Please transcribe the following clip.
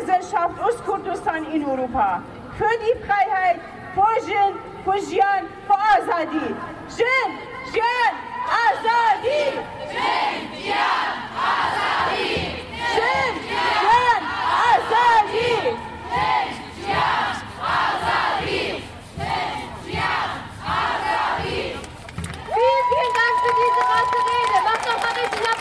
Gesellschaft aus Kurdistan in Europa. Für die Freiheit, für Jin, für Jian, für Azadi. Jin, Jian, Azadi! Jin, Jian, Azadi!